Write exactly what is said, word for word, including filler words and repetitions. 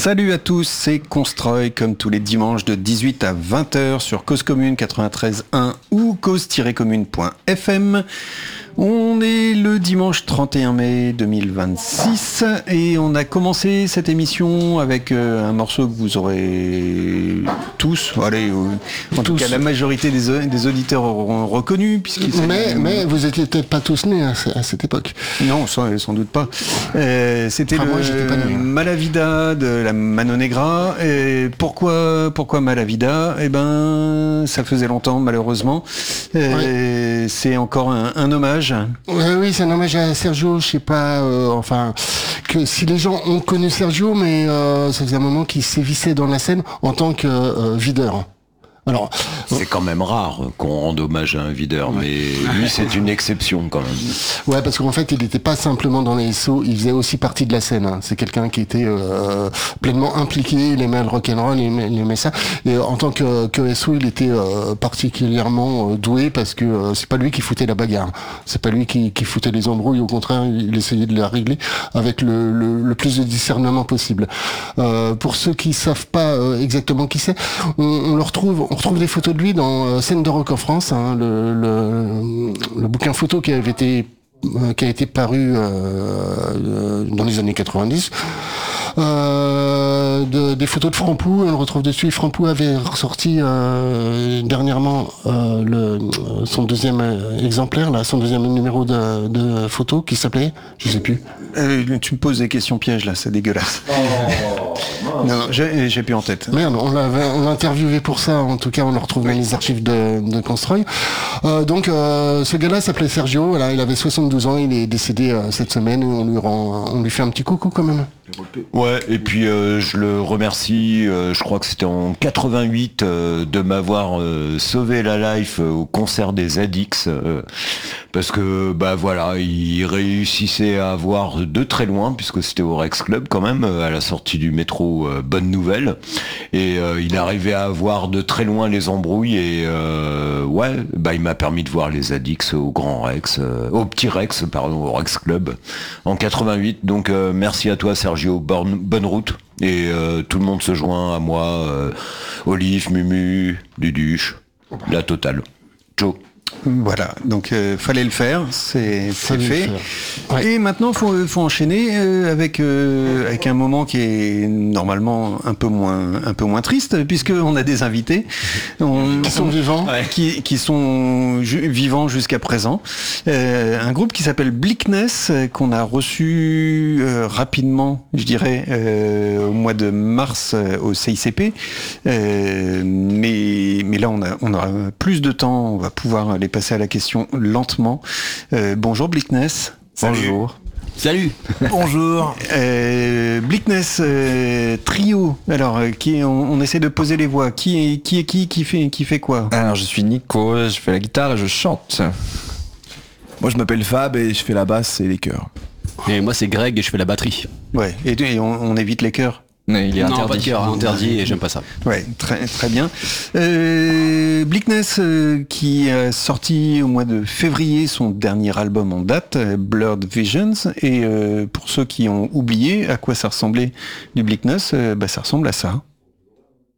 Salut à tous, c'est Constroy, comme tous les dimanches de dix-huit à vingt heures sur Cause Commune quatre-vingt-treize un ou cause tiret commune point f m. On est le dimanche trente et un mai deux mille vingt-six et on a commencé cette émission avec euh, un morceau que vous aurez tous, allez, euh, en tout cas la majorité des, des auditeurs auront reconnu. Mais, mais vous n'étiez peut-être pas tous nés à, à cette époque. Non, sans, sans doute pas. Euh, c'était enfin, le moi, j'étais pas né, hein. Malavida de la Mano Negra. Et pourquoi, pourquoi Malavida ? Eh ben, ça faisait longtemps malheureusement. Euh, ouais. C'est encore un, un hommage. Oui, oui, c'est un hommage à Sergio. Je sais pas, euh, enfin, que si les gens ont connu Sergio, mais euh, ça faisait un moment qu'il sévissait dans la scène en tant que euh, videur. Alors, c'est quand même rare qu'on rende hommage à un videur, ouais. Mais lui c'est une exception quand même. Ouais, parce qu'en fait il n'était pas simplement dans les S O, il faisait aussi partie de la scène. Hein. C'est quelqu'un qui était euh, pleinement impliqué, il aimait le rock'n'roll, il aimait, il aimait ça. Et en tant que, que S O, il était euh, particulièrement euh, doué parce que euh, c'est pas lui qui foutait la bagarre, c'est pas lui qui, qui foutait les embrouilles. Au contraire, il essayait de la régler avec le, le, le plus de discernement possible. Euh, pour ceux qui savent pas euh, exactement qui c'est, on, on le retrouve. On retrouve des photos de lui dans euh, Scène de Rock en France, hein, le, le, le bouquin photo qui avait été euh, qui a été paru euh, euh, dans les années quatre-vingt-dix. Euh, de, des photos de Frampou, on le retrouve dessus. Frampou avait ressorti euh, dernièrement euh, le, son deuxième exemplaire, là, son deuxième numéro de, de photo qui s'appelait, je sais plus. Euh, tu me poses des questions pièges là, c'est dégueulasse. Oh, non, non, j'ai, j'ai plus en tête. Merde, on l'avait, on l'a interviewé pour ça. En tout cas, on le retrouve dans les archives de, de Constroy. Euh, donc, euh, ce gars-là s'appelait Sergio. Voilà, il avait soixante-douze ans. Il est décédé euh, cette semaine. On lui rend, on lui fait un petit coucou quand même. Ouais, et puis euh, je le remercie, euh, je crois que c'était en quatre-vingt-huit, euh, de m'avoir euh, sauvé la life euh, au concert des Z X, euh, parce que bah voilà, il réussissait à voir de très loin, puisque c'était au Rex Club quand même, euh, à la sortie du métro euh, Bonne Nouvelle, et euh, il arrivait à voir de très loin les embrouilles, et euh, ouais, bah il m'a permis de voir les Z X au Grand Rex, euh, au Petit Rex, pardon, au Rex Club, en quatre-vingt-huit, donc euh, merci à toi Sergio. Bonne, bonne route et euh, tout le monde se joint à moi, euh, Olive, Mumu, Duduche, la totale. Ciao. Voilà, donc euh, fallait le faire, c'est, c'est fait. Ouais. Et maintenant, faut faut enchaîner euh, avec euh, avec un moment qui est normalement un peu moins un peu moins triste, puisque on a des invités on, qui sont on, vivants, ouais. qui qui sont ju- vivants jusqu'à présent. Euh, un groupe qui s'appelle Bleakness, qu'on a reçu euh, rapidement, je dirais, euh, au mois de mars euh, au C I C P. Euh, mais mais là, on a on aura plus de temps, on va pouvoir aller passer à la question lentement. Euh, bonjour Bleakness. Bonjour. Salut. Bonjour. Euh, Bleakness euh, trio. Alors, euh, qui on, on essaie de poser les voix. Qui est qui est qui qui fait qui fait quoi ? Alors, je suis Nico, je fais la guitare et je chante. Moi, je m'appelle Fab et je fais la basse et les chœurs. Et moi, c'est Greg et je fais la batterie. Ouais. Et, et on, on évite les chœurs. Mais il est non, interdit. pas de cœur, interdit et j'aime pas ça. Ouais, très très bien. Euh, Bleakness euh, qui a sorti au mois de février son dernier album en date, Blurred Visions. Et euh, pour ceux qui ont oublié à quoi ça ressemblait du Bleakness, euh, bah ça ressemble à ça.